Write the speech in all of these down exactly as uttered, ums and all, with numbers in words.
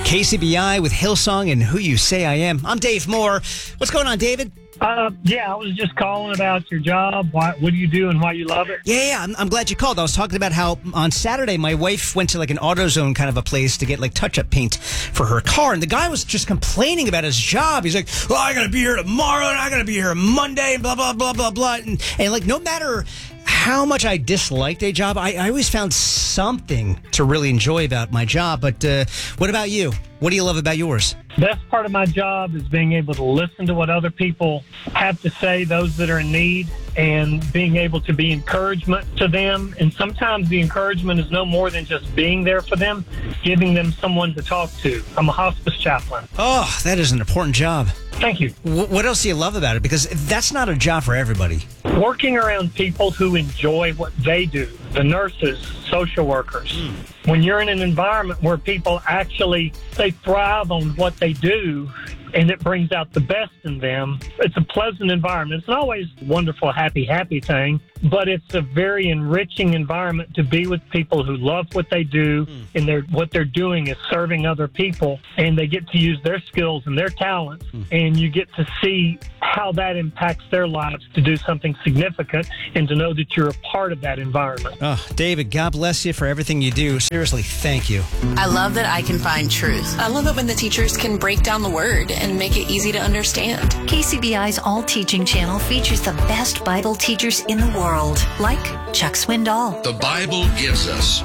K C B I with Hillsong and Who You Say I Am. I'm Dave Moore. What's going on, David? Uh, yeah, I was just calling about your job. Why, what do you do and why you love it? Yeah, yeah, I'm, I'm glad you called. I was talking about how on Saturday my wife went to like an AutoZone kind of a place to get like touch-up paint for her car, and the guy was just complaining about his job. He's like, "Oh, I gotta be here tomorrow, and I gotta be here Monday, and blah blah blah blah blah." And, and like, no matter how much I disliked a job, I, I always found something to really enjoy about my job. But uh, what about you? What do you love about yours? Best part of my job is being able to listen to what other people have to say, those that are in need, and being able to be encouragement to them. And sometimes the encouragement is no more than just being there for them, giving them someone to talk to. I'm a hospice chaplain. Oh, that is an important job. Thank you. W- what else do you love about it? Because that's not a job for everybody. Working around people who enjoy what they do, the nurses, social workers. Mm. When you're in an environment where people actually, they thrive on what they do, and it brings out the best in them, it's a pleasant environment. It's not always a wonderful, happy, happy thing, but it's a very enriching environment to be with people who love what they do, mm. and they're, what they're doing is serving other people, and they get to use their skills and their talents, mm. and you get to see how that impacts their lives to do something significant and to know that you're a part of that environment. Oh, David, God bless you for everything you do. Seriously, thank you. I love that I can find truth. I love it when the teachers can break down the word and make it easy to understand. K C B I's All Teaching channel features the best Bible teachers in the world, like Chuck Swindoll. The Bible gives us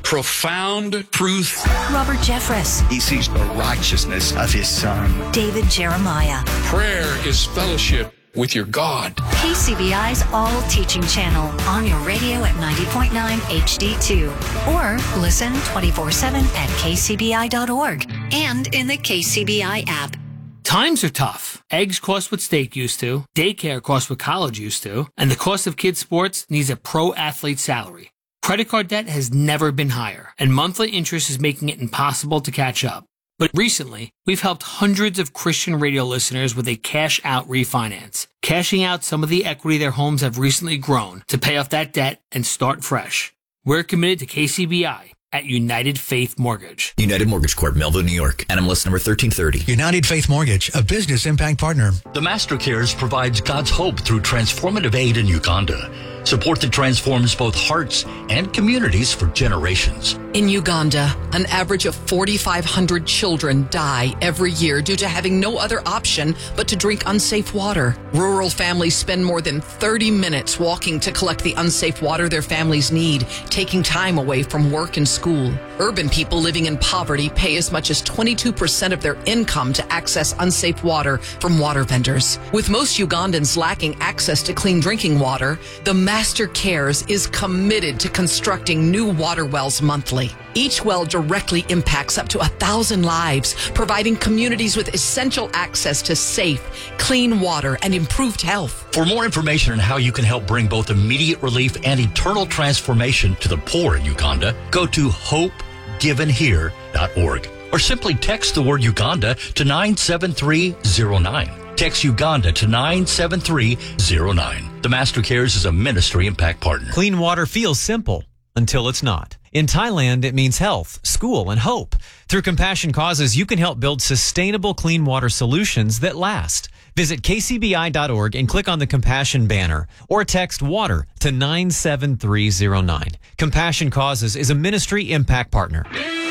profound truth. Robert Jeffress. He sees the righteousness of his Son. David Jeremiah. Prayer is fellowship with your God. K C B I's All Teaching channel on your radio at ninety point nine H D two. Or listen twenty-four seven at K C B I dot org and in the K C B I app. Times are tough. Eggs cost what steak used to, daycare costs what college used to, and the cost of kids' sports needs a pro athlete salary. Credit card debt has never been higher, and monthly interest is making it impossible to catch up. But recently, we've helped hundreds of Christian radio listeners with a cash-out refinance, cashing out some of the equity their homes have recently grown to pay off that debt and start fresh. We're committed to K C B I at United Faith Mortgage. United Mortgage Corp, Melville, New York. N M L S number thirteen thirty. United Faith Mortgage, a business impact partner. The Master Cares provides God's hope through transformative aid in Uganda. Support that transforms both hearts and communities for generations. In Uganda, an average of forty-five hundred children die every year due to having no other option but to drink unsafe water. Rural families spend more than thirty minutes walking to collect the unsafe water their families need, taking time away from work and school. Urban people living in poverty pay as much as twenty-two percent of their income to access unsafe water from water vendors. With most Ugandans lacking access to clean drinking water, the Master Cares is committed to constructing new water wells monthly. Each well directly impacts up to a thousand lives, providing communities with essential access to safe, clean water and improved health. For more information on how you can help bring both immediate relief and eternal transformation to the poor in Uganda, go to hope given here dot org or simply text the word Uganda to nine seven three zero nine. Text Uganda to nine seven three zero nine. The Master Cares is a ministry impact partner. Clean water feels simple until it's not. In Thailand, it means health, school, and hope. Through Compassion Causes, you can help build sustainable clean water solutions that last. Visit K C B I dot org and click on the Compassion banner or text WATER to nine seven three zero nine. Compassion Causes is a ministry impact partner.